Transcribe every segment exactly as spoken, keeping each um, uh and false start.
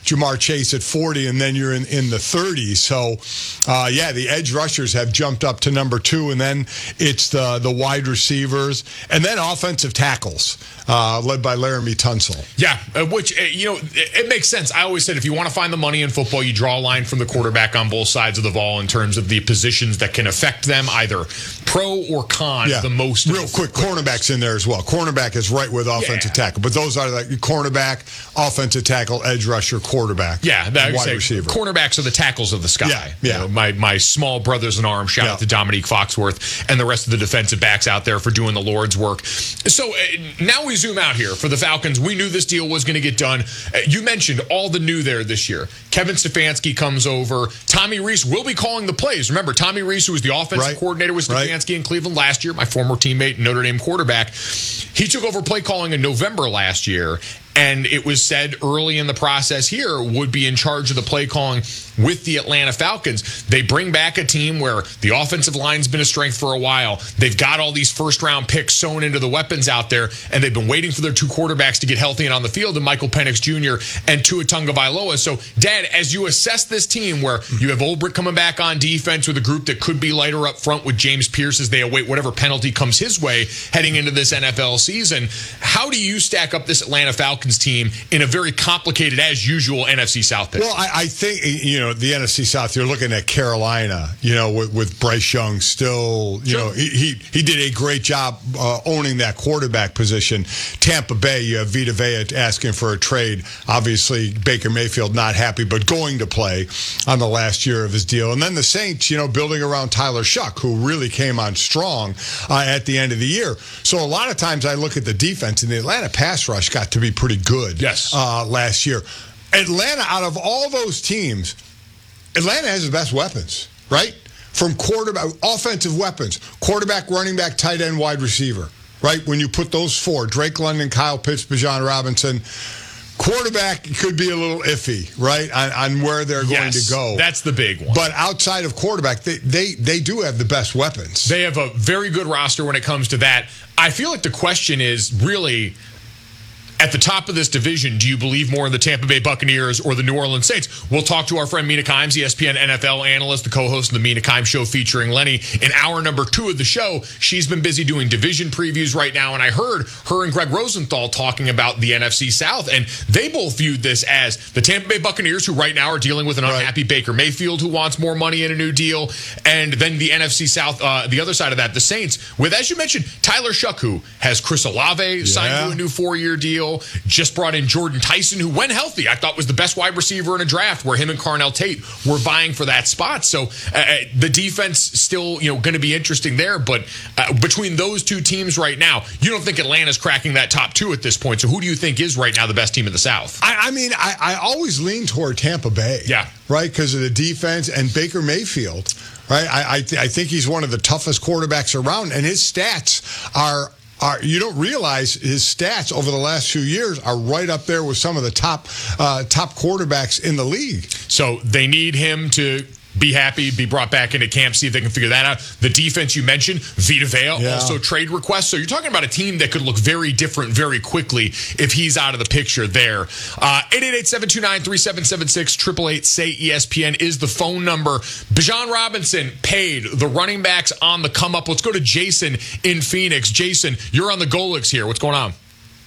Jamar Chase at forty, and then you're in, in the thirties. So, uh, yeah, the edge rushers have jumped up to number two, and then it's the, the wide receivers, and then offensive tackles, uh, led by Laramie Tunsil. Yeah, uh, which, uh, you know, it, it makes sense. I always said if you want to find the money in football, you draw a line from the quarterback on both sides of the ball in terms of the positions that can affect them, either pro or con, yeah. the most. Real quick, cornerback's in there as well. Cornerback is right with offensive yeah. tackle, but those are like cornerback, offensive tackle, edge rusher, quarterback, yeah, that wide say, receiver. Cornerbacks are the tackles of the sky. Yeah, yeah. You know, my my small brothers in arms. Shout yeah. out to Dominique Foxworth and the rest of the defensive backs out there for doing the Lord's work. So uh, now we zoom out here for the Falcons. We knew this deal was going to get done. Uh, you mentioned all the new there this year. Kevin Stefanski comes over. Tommy Rees will be calling the plays. Remember, Tommy Rees, who was the offensive right. coordinator with Stefanski right. in Cleveland last year, my former teammate, Notre Dame quarterback. He took over play calling in November last year, and it was said early in the process here would be in charge of the play calling with the Atlanta Falcons. They bring back a team where the offensive line's been a strength for a while. They've got all these first-round picks sewn into the weapons out there, and they've been waiting for their two quarterbacks to get healthy and on the field, and Michael Penix Junior and Tua Tagovailoa. So, Dad, as you assess this team where you have Ulbrich coming back on defense with a group that could be lighter up front with James Pierce as they await whatever penalty comes his way heading into this N F L season, how do you stack up this Atlanta Falcons team in a very complicated, as usual, N F C South picture? Well, I, I think, you know, the N F C South, you're looking at Carolina, you know, with, with Bryce Young still, you sure. know, he, he he did a great job uh, owning that quarterback position. Tampa Bay, you have Vita Vea asking for a trade. Obviously, Baker Mayfield not happy, but going to play on the last year of his deal. And then the Saints, you know, building around Tyler Shuck, who really came on strong uh, at the end of the year. So a lot of times I look at the defense, and the Atlanta pass rush got to be pretty good yes. uh, last year. Atlanta, out of all those teams, Atlanta has the best weapons, right? From quarterback, offensive weapons, quarterback, running back, tight end, wide receiver, right? When you put those four, Drake London, Kyle Pitts, Bijan Robinson, quarterback could be a little iffy, right, on, on where they're going yes, to go. That's the big one. But outside of quarterback, they, they, they do have the best weapons. They have a very good roster when it comes to that. I feel like the question is really, at the top of this division, do you believe more in the Tampa Bay Buccaneers or the New Orleans Saints? We'll talk to our friend Mina Kimes, E S P N N F L analyst, the co-host of the Mina Kimes Show featuring Lenny. In hour number two of the show, she's been busy doing division previews right now, and I heard her and Greg Rosenthal talking about the N F C South, and they both viewed this as the Tampa Bay Buccaneers, who right now are dealing with an unhappy right. Baker Mayfield, who wants more money in a new deal, and then the N F C South, uh, the other side of that, the Saints, with, as you mentioned, Tyler Shuck, who has Chris Olave yeah. signed to a new four-year deal. Just brought in Jordan Tyson, who, when healthy, I thought was the best wide receiver in a draft, where him and Carnell Tate were vying for that spot. So uh, the defense still, you know, going to be interesting there. But uh, between those two teams right now, you don't think Atlanta's cracking that top two at this point. So who do you think is right now the best team in the South? I, I mean, I, I always lean toward Tampa Bay. Yeah. Right, because of the defense and Baker Mayfield. Right, I I, th- I think he's one of the toughest quarterbacks around, and his stats are. Are, you don't realize his stats over the last few years are right up there with some of the top uh, top quarterbacks in the league. So they need him to be happy, be brought back into camp, see if they can figure that out. The defense you mentioned, Vita Vea, yeah. also trade requests. So you're talking about a team that could look very different very quickly if he's out of the picture there. Uh, eight eight eight, seven two nine, three seven seven six, eight eight eight, say E S P N is the phone number. Bijan Robinson paid. The running backs on the come up. Let's go to Jason in Phoenix. Jason, you're on the Golix here. What's going on?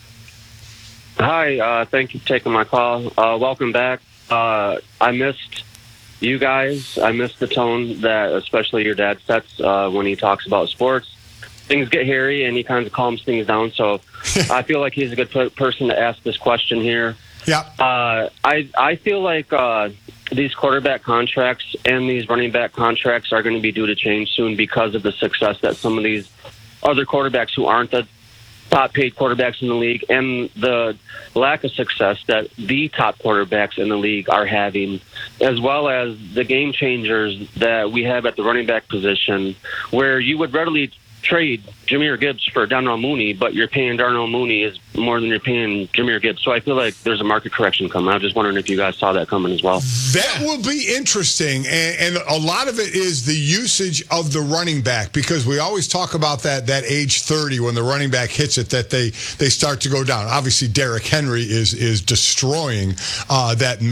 Hi, uh, thank you for taking my call. Uh, welcome back. Uh, I missed you guys. I miss the tone that especially your dad sets uh, when he talks about sports. Things get hairy and he kind of calms things down. So I feel like he's a good p- person to ask this question here. Yeah. Uh, I I feel like uh, these quarterback contracts and these running back contracts are going to be due to change soon because of the success that some of these other quarterbacks who aren't the top paid quarterbacks in the league and the lack of success that the top quarterbacks in the league are having, as well as the game changers that we have at the running back position, where you would readily trade Jahmyr Gibbs for Darnell Mooney, but you're paying Darnell Mooney is more than you're paying Jahmyr Gibbs. So I feel like there's a market correction coming. I was just wondering if you guys saw that coming as well. That will be interesting, and, and a lot of it is the usage of the running back, because we always talk about that that age thirty when the running back hits it, that they they start to go down. Obviously, Derrick Henry is is destroying uh, that